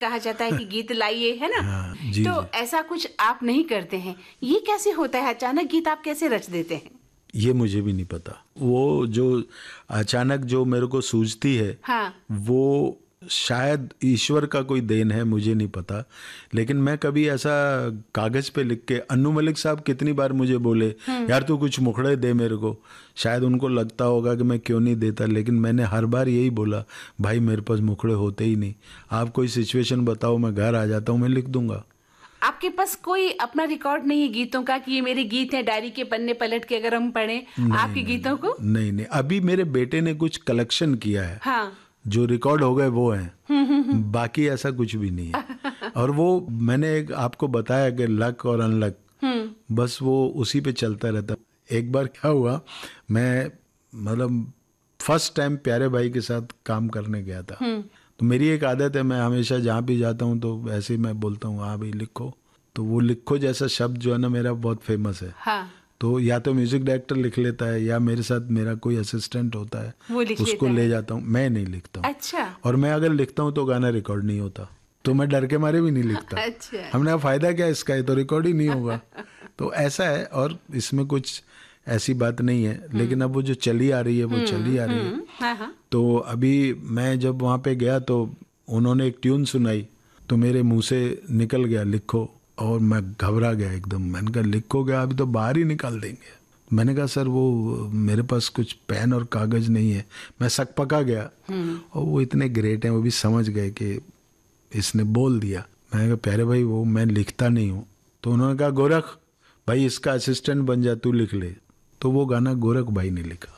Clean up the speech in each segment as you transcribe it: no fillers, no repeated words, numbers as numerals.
कहा जाता है कि गीत लाइए, है ना? हाँ, जी, तो जी। ऐसा कुछ आप नहीं करते हैं, ये कैसे होता है? अचानक गीत आप कैसे रच देते हैं? ये मुझे भी नहीं पता। वो जो अचानक जो मेरे को सूझती है, हाँ। वो शायद ईश्वर का कोई देन है, मुझे नहीं पता। लेकिन मैं कभी ऐसा कागज पे लिख के, अन्नू मलिक साहब कितनी बार मुझे बोले यार तू कुछ मुखड़े दे मेरे को, शायद उनको लगता होगा कि मैं क्यों नहीं देता, लेकिन मैंने हर बार यही बोला भाई मेरे पास मुखड़े होते ही नहीं, आप कोई सिचुएशन बताओ, मैं घर आ जाता हूँ, मैं लिख दूंगा। आपके पास कोई अपना रिकॉर्ड नहीं है गीतों का कि ये मेरे गीत हैं, डायरी के पन्ने पलट के अगर हम पढ़ें आपके गीतों को? नहीं नहीं, अभी मेरे बेटे ने कुछ कलेक्शन किया है, हाँ। जो रिकॉर्ड हो गए वो हैं, बाकी ऐसा कुछ भी नहीं है। और वो मैंने एक आपको बताया कि लक और अनलक, बस वो उसी पे चलता रहता। एक बार क्या हुआ, मैं मतलब फर्स्ट टाइम प्यारे भाई के साथ काम करने गया था। तो मेरी एक आदत है, मैं हमेशा जहाँ भी जाता हूँ तो ऐसे ही मैं बोलता हूँ हाँ भाई लिखो। तो वो लिखो जैसा शब्द जो है ना मेरा बहुत फेमस है। हाँ। तो या तो म्यूजिक डायरेक्टर लिख लेता है या मेरे साथ मेरा कोई असिस्टेंट होता है, वो लिख उसको लेता ले है। जाता हूँ, मैं नहीं लिखता हूँ। अच्छा। और मैं अगर लिखता हूँ तो गाना रिकॉर्ड नहीं होता, तो मैं डर के मारे भी नहीं लिखता। अच्छा। हमने कहा फायदा क्या इसका, ये तो रिकॉर्ड ही नहीं होगा। तो ऐसा है, और इसमें कुछ ऐसी बात नहीं है। लेकिन अब वो जो चली आ रही है वो चली आ रही है। हाँ हाँ। तो अभी मैं जब वहाँ पे गया तो उन्होंने एक ट्यून सुनाई, तो मेरे मुंह से निकल गया लिखो, और मैं घबरा गया एकदम। मैंने कहा लिखो क्या, अभी तो बाहर ही निकाल देंगे। मैंने कहा सर वो मेरे पास कुछ पेन और कागज नहीं है। मैं सकपका गया, और वो इतने ग्रेट हैं, वो भी समझ गए कि इसने बोल दिया। मैंने कहा प्यारे भाई वो मैं लिखता नहीं हूँ। तो उन्होंने कहा गोरख भाई इसका असिस्टेंट बन जा, तू लिख ले। तो वो गाना गोरख भाई ने लिखा।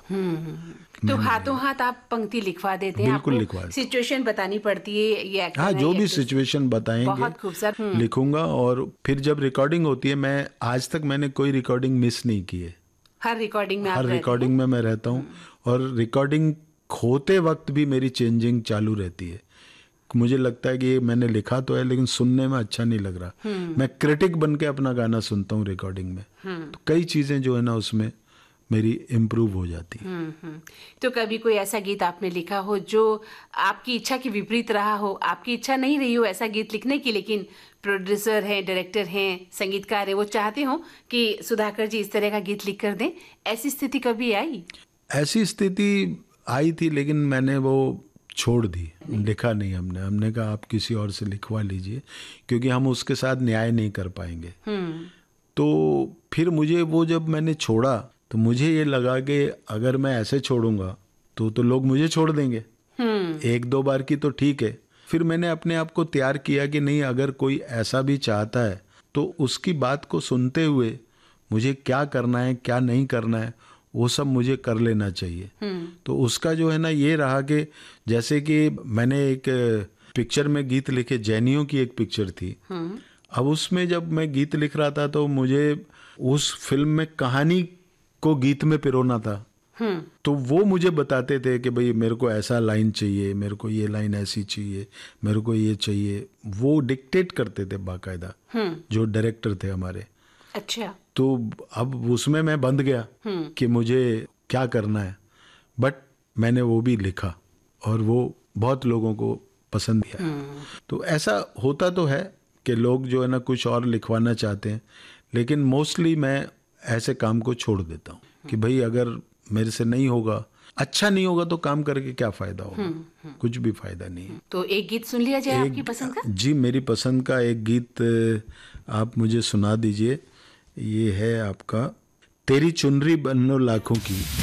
तो हाथों हाथ आप पंक्ति लिखवा देते हैं? बिल्कुल आपको लिखवा देता। सिचुएशन बतानी पड़ती है, ये एक्टर हाँ, है, जो ये भी एक्ट्रेस है। सिचुएशन बताएंगे बहुत खूबसूरत। लिखूंगा। और फिर जब रिकॉर्डिंग होती है, मैं आज तक मैंने कोई रिकॉर्डिंग मिस नहीं की है। हर रिकॉर्डिंग में आप हर रहते रिकॉर्डिंग हैं? में मैं रहता हूँ, और रिकॉर्डिंग होते वक्त भी मेरी चेंजिंग चालू रहती है। मुझे लगता है कि ये मैंने लिखा तो है लेकिन सुनने में अच्छा नहीं लग रहा। मैं क्रिटिक बन के अपना गाना सुनता हूँ रिकॉर्डिंग में। तो कई चीज़ें जो है ना उसमें मेरी इम्प्रूव हो जाती है। तो कभी कोई ऐसा गीत आपने लिखा हो जो आपकी इच्छा के विपरीत रहा हो, आपकी इच्छा नहीं रही हो ऐसा गीत लिखने की, लेकिन प्रोड्यूसर हैं, डायरेक्टर हैं, संगीतकार है, वो चाहते हो कि सुधाकर जी इस तरह का गीत लिख कर दें, ऐसी स्थिति कभी आई? ऐसी स्थिति आई थी, लेकिन मैंने वो छोड़ दी, लिखा नहीं। हमने कहा आप किसी और से लिखवा लीजिए, क्योंकि हम उसके साथ न्याय नहीं कर पाएंगे। तो फिर मुझे वो जब मैंने छोड़ा तो मुझे ये लगा कि अगर मैं ऐसे छोड़ूंगा तो लोग मुझे छोड़ देंगे। एक दो बार की तो ठीक है। फिर मैंने अपने आप को तैयार किया कि नहीं, अगर कोई ऐसा भी चाहता है तो उसकी बात को सुनते हुए मुझे क्या करना है क्या नहीं करना है वो सब मुझे कर लेना चाहिए। तो उसका जो है ना ये रहा कि जैसे कि मैंने एक पिक्चर में गीत लिखे, जैनियों की एक पिक्चर थी। अब उसमें जब मैं गीत लिख रहा था तो मुझे उस फिल्म में कहानी को गीत में पिरोना था। तो वो मुझे बताते थे कि भाई मेरे को ऐसा लाइन चाहिए, मेरे को ये लाइन ऐसी चाहिए, मेरे को ये चाहिए। वो डिक्टेट करते थे बाकायदा, जो डायरेक्टर थे हमारे। अच्छा। तो अब उसमें मैं बंध गया कि मुझे क्या करना है। बट मैंने वो भी लिखा और वो बहुत लोगों को पसंद किया। तो ऐसा होता तो है कि लोग जो है ना कुछ और लिखवाना चाहते हैं, लेकिन मोस्टली मैं ऐसे काम को छोड़ देता हूँ कि भाई अगर मेरे से नहीं होगा, अच्छा नहीं होगा तो काम करके क्या फायदा होगा। कुछ भी फायदा नहीं है। तो एक गीत सुन लिया जाए आपकी पसंद का? जी, मेरी पसंद का एक गीत आप मुझे सुना दीजिए। ये है आपका तेरी चुनरी बनो लाखों की।